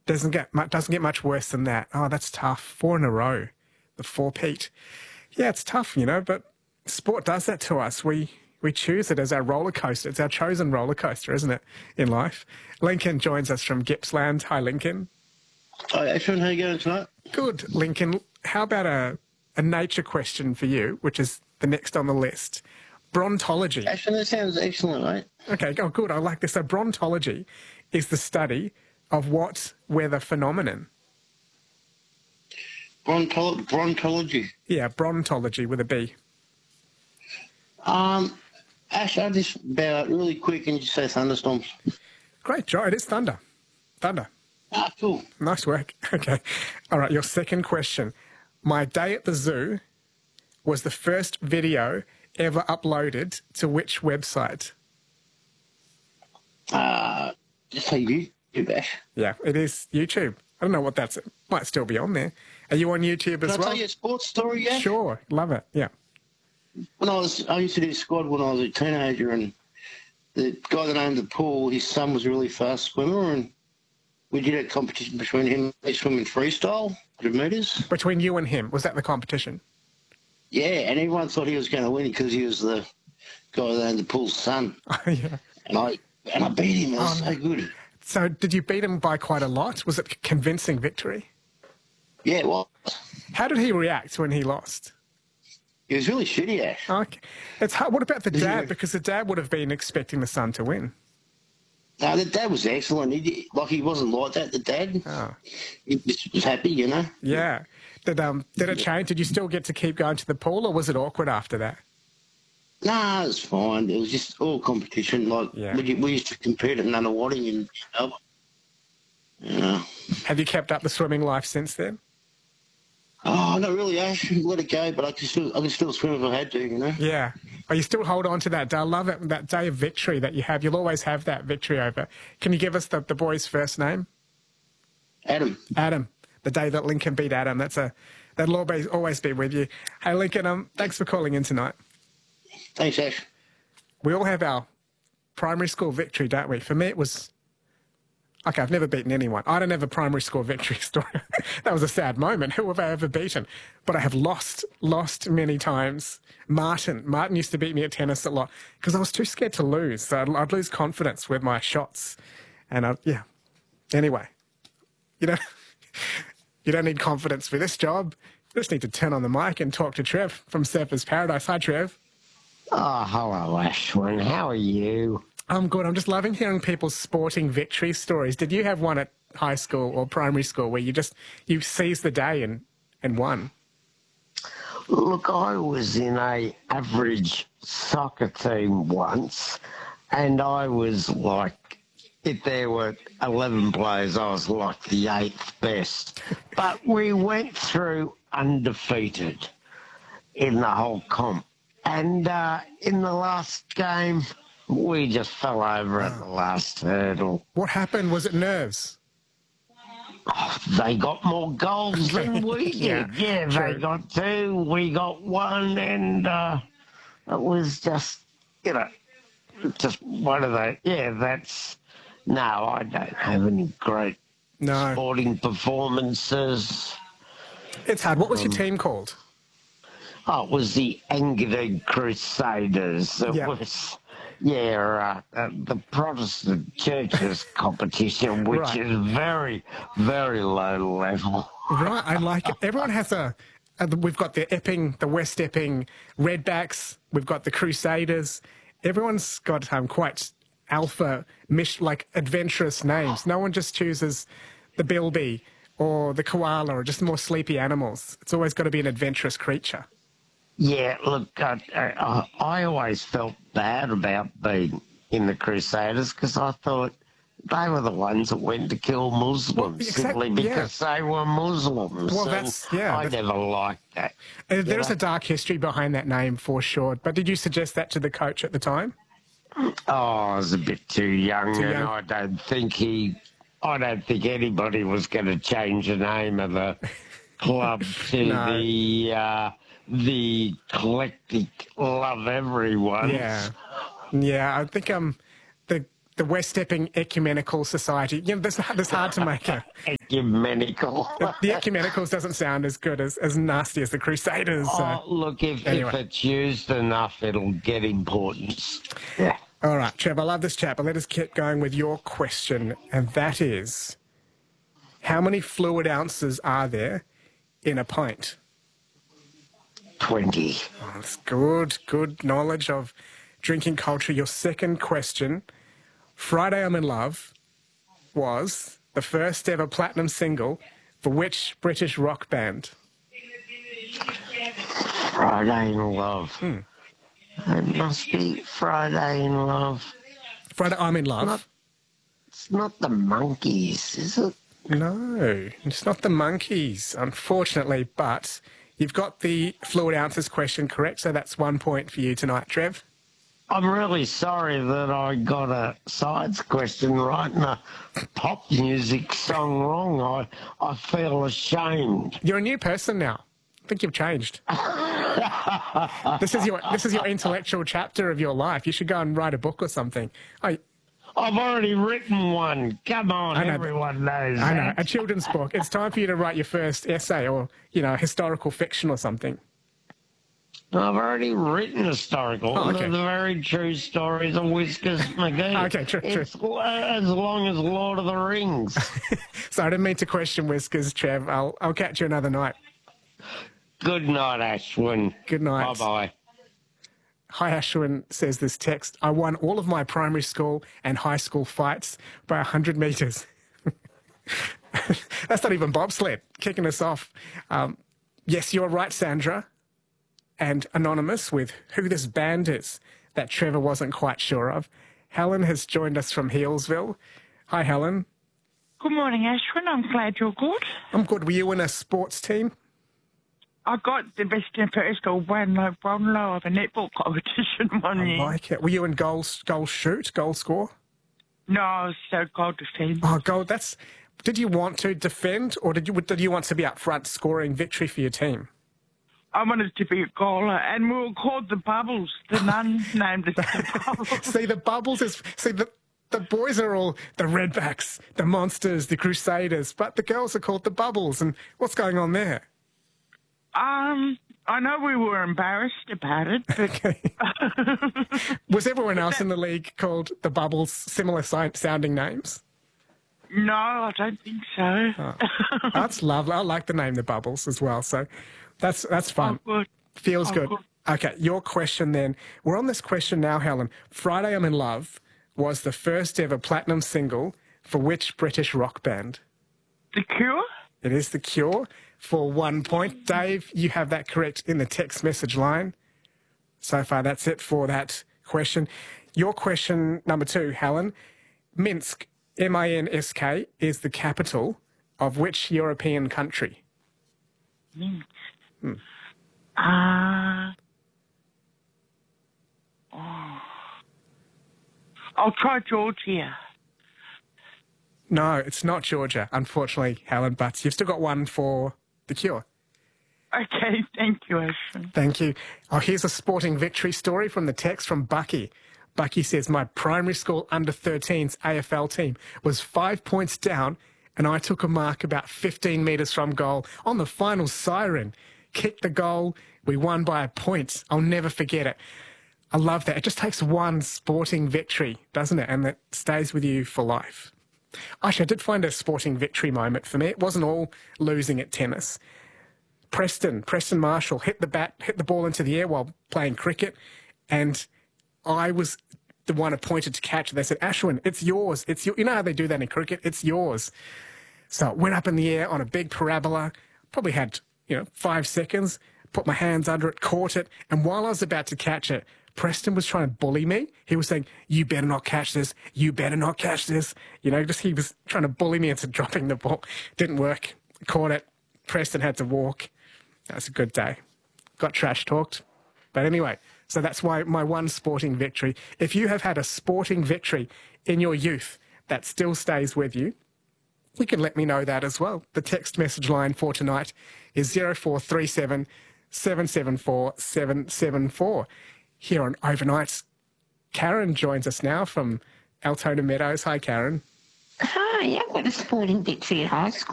Doesn't get much worse than that. Oh, that's tough. 4 in a row. The four-peat. Yeah, it's tough, but sport does that to us. We choose it as our roller coaster. It's our chosen roller coaster, isn't it, in life? Lincoln joins us from Gippsland. Hi, Lincoln. Hi, Ashwin. How you going tonight? Good, Lincoln. How about a nature question for you, which is the next on the list? Brontology. Ashwin, that sounds excellent, mate. Okay, oh, good. I like this. So brontology is the study of what weather phenomenon? Brontology. Yeah, brontology with a B. Ash, I just bow out really quick and just say thunderstorms. Great job. It is thunder. Thunder. Ah, cool. Nice work. Okay. All right, your second question. My day at the zoo was the first video ever uploaded to which website? Just say YouTube, Ash. Yeah, it is YouTube. I don't know what that's. It might still be on there. Are you on YouTube as well? Can I tell you a sports story, Ash? Sure. Love it. Yeah. I used to do squad when I was a teenager, and the guy that owned the pool, his son was a really fast swimmer, and we did a competition between him. They swim in freestyle, 100 metres. Between you and him, was that the competition? Yeah, and everyone thought he was going to win because he was the guy that owned the pool's son. Yeah. And I beat him. It was so good. So did you beat him by quite a lot? Was it a convincing victory? Yeah, it was. How did he react when he lost? He was really shitty, Ash. Okay. It's hard. What about the dad? Because the dad would have been expecting the son to win. No, the dad was excellent. He wasn't like that, the dad. Oh. He just was happy, Yeah. Did it change? Did you still get to keep going to the pool, or was it awkward after that? Nah, it was fine. It was just all competition. We used to compete at Nunawading and Melbourne. Have you kept up the swimming life since then? Oh, not really, Ash. Let it go, but I can still swim if I had to, Yeah. Oh, you still hold on to that day. I love it, that day of victory that you have. You'll always have that victory over. Can you give us the boy's first name? Adam. Adam. The day that Lincoln beat Adam. That'll always be with you. Hey, Lincoln, thanks for calling in tonight. Thanks, Ash. We all have our primary school victory, don't we? For me, it was... Okay, I've never beaten anyone. I don't have a primary school victory story. That was a sad moment. Who have I ever beaten? But I have lost many times. Martin used to beat me at tennis a lot because I was too scared to lose. So I'd lose confidence with my shots. And yeah. Anyway, you don't need confidence for this job. You just need to turn on the mic and talk to Trev from Surfers Paradise. Hi, Trev. Oh, hello, Ashwin. How are you? I'm good. I'm just loving hearing people's sporting victory stories. Did you have one at high school or primary school where you seized the day and won? Look, I was in a average soccer team once, and I was like, if there were 11 players, I was like the 8th best. But we went through undefeated in the whole comp. And in the last game, we just fell over at the last hurdle. What happened? Was it nerves? Oh, they got more goals than we did. Yeah, they got 2, we got 1, and it was just, just one of those. Yeah, no, I don't have any great sporting performances. It's hard. What was your team called? Oh, it was the Engadine Crusaders. It was... Yeah, the Protestant churches competition, which is very, very low level. Right, I like it. Everyone has we've got the West Epping Redbacks, we've got the Crusaders. Everyone's got quite alpha, adventurous names. No one just chooses the bilby or the koala or just more sleepy animals. It's always got to be an adventurous creature. Yeah, look, I always felt bad about being in the Crusaders because I thought they were the ones that went to kill Muslims simply because they were Muslims. Well, I never liked that. There's a dark history behind that name for sure. But did you suggest that to the coach at the time? Oh, I was a bit too young, and I don't think anybody was going to change the name of the club to the eclectic love everyone. Yeah, I think the West Stepping Ecumenical Society. You know, that's hard to make a... Ecumenical. The Ecumenicals doesn't sound as good, as nasty as the Crusaders. Oh, look, if it's used enough, it'll get importance. Yeah. All right, Trev, I love this chat, but let us keep going with your question, and that is, how many fluid ounces are there in a pint? 20. Oh, that's good knowledge of drinking culture. Your second question, Friday I'm in Love was the first ever platinum single for which British rock band? Friday in Love. It must be Friday in Love. Friday I'm in Love. It's not the Monkeys, is it? No, it's not the Monkeys, unfortunately, but you've got the fluid ounces question correct, so that's 1 point for you tonight, Trev. I'm really sorry that I got a science question right and a pop music song wrong. I feel ashamed. You're a new person now. I think you've changed. This is your intellectual chapter of your life. You should go and write a book or something. I've already written one. Come on, everyone knows I know, that. a children's book. It's time for you to write your first essay or, historical fiction or something. I've already written historical. Oh, okay. The very true stories of Whiskers McGee. Okay, true. It's as long as Lord of the Rings. So I didn't mean to question Whiskers, Trev. I'll catch you another night. Good night, Ashwin. Good night. Bye-bye. Hi, Ashwin says this text. I won all of my primary school and high school fights by 100 metres. That's not even bobsled, kicking us off. Yes, you're right, Sandra. And Anonymous with who this band is that Trevor wasn't quite sure of. Helen has joined us from Healesville. Hi, Helen. Good morning, Ashwin. I'm glad you're good. I'm good. Were you in a sports team? I got the best in first school, Brownlow of a netball competition one year. I like it. Were you in goal shoot, goal score? No, I was goal defence. Oh, goal. Did you want to defend, or did you want to be up front scoring victory for your team? I wanted to be a goaler, and we were called the Bubbles. The nun named us the Bubbles. See, the Bubbles the boys are all the Redbacks, the Monsters, the Crusaders, but the girls are called the Bubbles. And what's going on there? I know we were embarrassed about it, but... Okay. Was everyone else in the league called the Bubbles, similar sounding names? No, I don't think so. Oh, that's lovely. I like the name the Bubbles as well, so that's fun. Oh, good. Feels Oh, good. good. Okay, your question then. We're on this question now, Helen. Friday I'm in Love was the first ever platinum single for which British rock band? The Cure? It is The Cure for 1 point. Dave, you have that correct in the text message line. So far, that's it for that question. Your question number 2, Helen. Minsk, M-I-N-S-K, is the capital of which European country? Minsk. I'll try Georgia. No, it's not Georgia, unfortunately, Helen, but you've still got one for The Cure. Okay, thank you, Ashwin. Thank you. Oh, here's a sporting victory story from the text from Bucky. Bucky says, my primary school under-13s AFL team was 5 points down and I took a mark about 15 metres from goal on the final siren. Kicked the goal. We won by a point. I'll never forget it. I love that. It just takes one sporting victory, doesn't it? And that stays with you for life. Actually, I did find a sporting victory moment for me. It wasn't all losing at tennis. Preston Marshall hit the ball into the air while playing cricket, and I was the one appointed to catch it. They said, Ashwin, it's yours. You know how they do that in cricket? It's yours. So it went up in the air on a big parabola, probably had, 5 seconds, put my hands under it, caught it, and while I was about to catch it, Preston was trying to bully me. He was saying, you better not catch this. You better not catch this. He was trying to bully me into dropping the ball. Didn't work. Caught it. Preston had to walk. That was a good day. Got trash talked. But anyway, so that's why my one sporting victory. If you have had a sporting victory in your youth that still stays with you, you can let me know that as well. The text message line for tonight is 0437 774 774. Here on Overnights, Karen joins us now from Altona Meadows. Hi, Karen. Hi, I went to Sporting Ditchy High School.